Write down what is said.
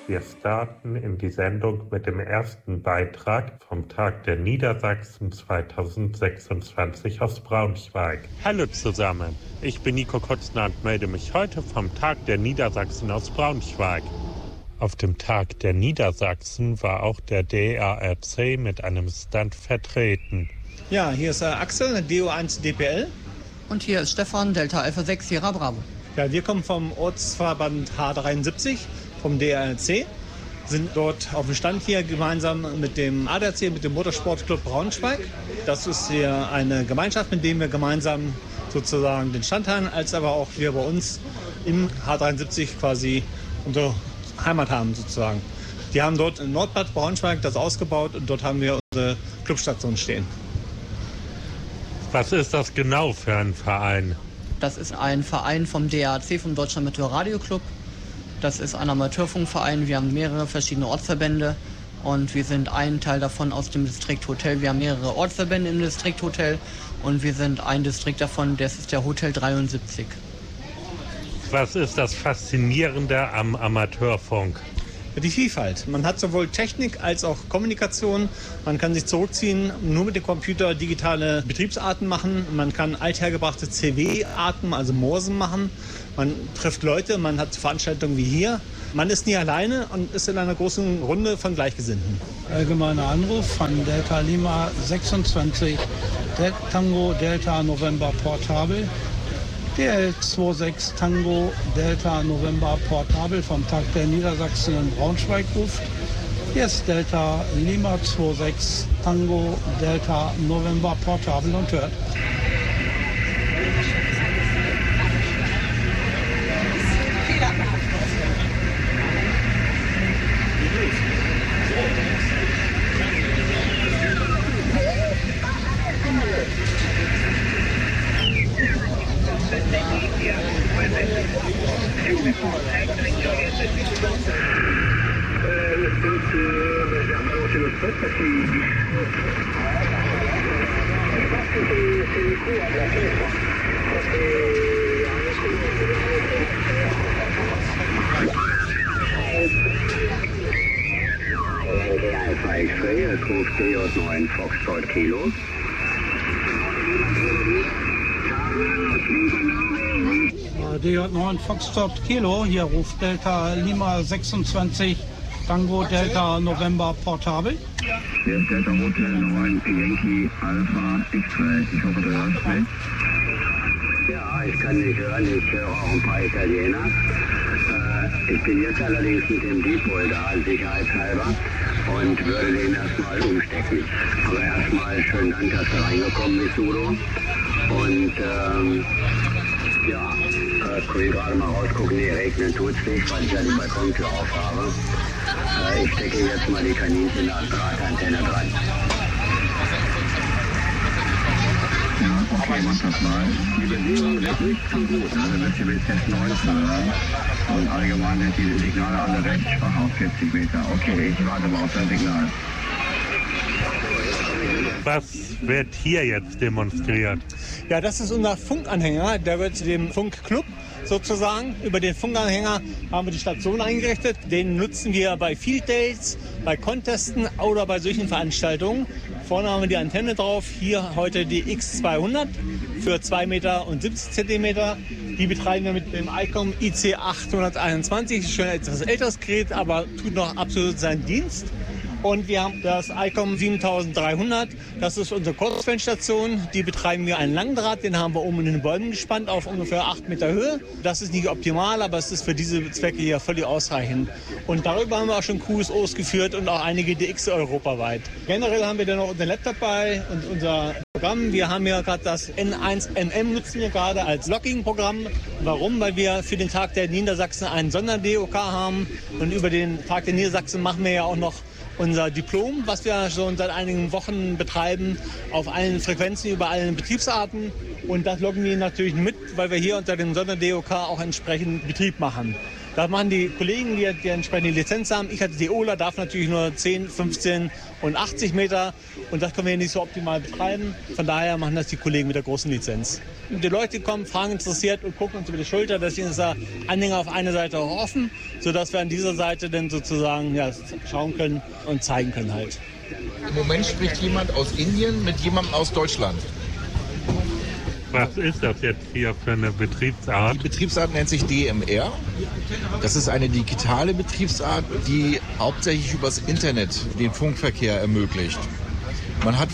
Wir starten in die Sendung mit dem ersten Beitrag vom Tag der Niedersachsen 2026 aus Braunschweig. Hallo zusammen, ich bin Nico Kutzner und melde mich heute vom Tag der Niedersachsen aus Braunschweig. Auf dem Tag der Niedersachsen war auch der DARC mit einem Stand vertreten. Ja, hier ist Axel, DO1 DPL. Und hier ist Stefan, Delta Alpha 6, Sierra Bravo. Ja, wir kommen vom Ortsverband H73, vom DARC, sind dort auf dem Stand hier gemeinsam mit dem ADAC, mit dem Motorsportclub Braunschweig. Das ist hier eine Gemeinschaft, mit der wir gemeinsam sozusagen den Stand haben, als aber auch wir bei uns im H73 quasi unsere Heimat haben sozusagen. Die haben dort in Nordbad Braunschweig das ausgebaut und dort haben wir unsere Clubstation stehen. Was ist das genau für ein Verein? Das ist ein Verein vom DARC, vom Deutschen Amateur-Radio-Club. Das ist ein Amateurfunkverein. Wir haben mehrere verschiedene Ortsverbände und wir sind ein Teil davon aus dem Distrikt Hotel. Wir haben mehrere Ortsverbände im Distrikt Hotel und wir sind ein Distrikt davon, das ist der Hotel 73. Was ist das Faszinierende am Amateurfunk? Die Vielfalt. Man hat sowohl Technik als auch Kommunikation. Man kann sich zurückziehen, nur mit dem Computer digitale Betriebsarten machen. Man kann althergebrachte CW-Arten, also Morsen machen. Man trifft Leute, man hat Veranstaltungen wie hier. Man ist nie alleine und ist in einer großen Runde von Gleichgesinnten. Allgemeiner Anruf von Delta Lima 26, Tango Delta November Portable. DL26 Tango Delta November Portable vom Tag der Niedersachsen in Braunschweig ruft. Hier ist Delta Lima 26 Tango Delta November Portable und hört. Alpha X-Ray, es ruft DJ9 Foxtrot Kilo. DJ9 Foxtrot Kilo, hier ruft Delta Lima 26 Tango Delta November Portable. Hier ist Delta Hotel 9 Yankee Alpha X-Ray. Ich hoffe, du hörst mich. Ja, ich kann dich hören. Ich höre auch ein paar Italiener. Ich bin jetzt allerdings mit dem Depot da, sicherheitshalber, und würde den erstmal umstecken. Aber erstmal schönen Dank, dass du reingekommen bist, Udo. Und kann ich gerade mal rausgucken, nee, regnen tut's nicht, weil ich ja die Balkontür auf habe. Ich stecke jetzt mal die Kaninchen an Drahtantenne dran. Ja, okay, mach das mal. Die Bewegung ist nicht zu gut, also wird hier bis jetzt 19 hören. Und allgemein sind diese Signale alle recht schwach auf 40 Meter. Okay, ich warte mal auf dein Signal. Was wird hier jetzt demonstriert? Ja, das ist unser Funkanhänger. Der wird dem Funkclub sozusagen. Über den Funkanhänger haben wir die Station eingerichtet. Den nutzen wir bei Field Days, bei Contesten oder bei solchen Veranstaltungen. Vorne haben wir die Antenne drauf. Hier heute die X200 für 2,70 Meter. Die betreiben wir mit dem ICOM IC821. Schon ein etwas älteres Gerät, aber tut noch absolut seinen Dienst. Und wir haben das ICOM 7300, das ist unsere Kurzwellenstation. Die betreiben wir einen Langdraht, den haben wir oben in den Bäumen gespannt auf ungefähr 8 Meter Höhe. Das ist nicht optimal, aber es ist für diese Zwecke hier völlig ausreichend. Und darüber haben wir auch schon QSOs geführt und auch einige DX europaweit. Generell haben wir dann noch unser Laptop bei und unser Programm. Wir haben ja gerade das N1MM nutzen wir gerade als Logging-Programm. Warum? Weil wir für den Tag der Niedersachsen einen Sonder-DOK haben und über den Tag der Niedersachsen machen wir ja auch noch unser Diplom, was wir schon seit einigen Wochen betreiben, auf allen Frequenzen, über allen Betriebsarten. Und das loggen wir natürlich mit, weil wir hier unter dem Sonder-DOK auch entsprechend Betrieb machen. Das machen die Kollegen, die entsprechende Lizenz haben. Ich hatte die Ola, darf natürlich nur 10, 15 und 80 Meter. Und das können wir nicht so optimal betreiben. Von daher machen das die Kollegen mit der großen Lizenz. Die Leute kommen, fragen interessiert und gucken uns über die Schulter. Deswegen ist der Anhänger auf einer Seite auch offen, sodass wir an dieser Seite dann sozusagen schauen können und zeigen können halt. Im Moment spricht jemand aus Indien mit jemandem aus Deutschland. Was ist das jetzt hier für eine Betriebsart? Die Betriebsart nennt sich DMR. Das ist eine digitale Betriebsart, die hauptsächlich übers Internet den Funkverkehr ermöglicht. Man hat